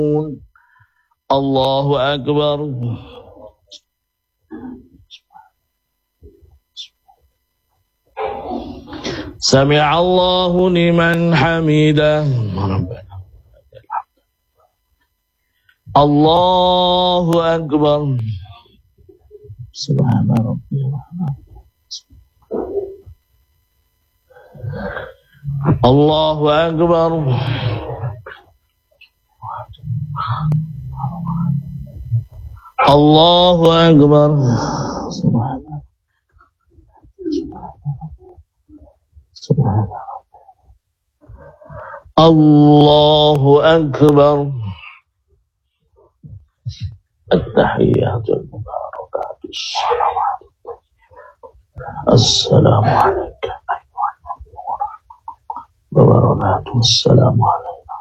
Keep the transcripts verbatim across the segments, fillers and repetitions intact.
Allahu Akbar. Sami'allahu liman hamidah. Allahu Akbar. Subhana rabbiyal a'la. Allahu Akbar. Allahu Akbar. Subhana. Subhana. Allahu Akbar. At-tahiyyatul mubarakatus. Assalamu alaikum warahmatullahi wassalamu alaikum.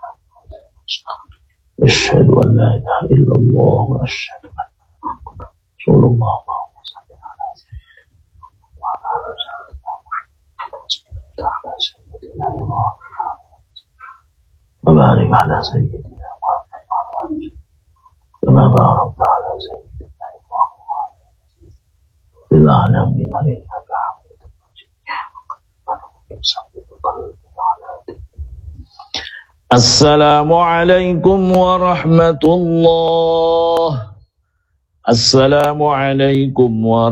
Asyhadu an la ilaha illallah wa asyhadu anna Rasulullah. وبارك على سيدنا محمد كما باركت على سيدنا محمد في العالمين إنك حميد مجيد. السلام عليكم ورحمة الله. السلام عليكم ورحمة الله.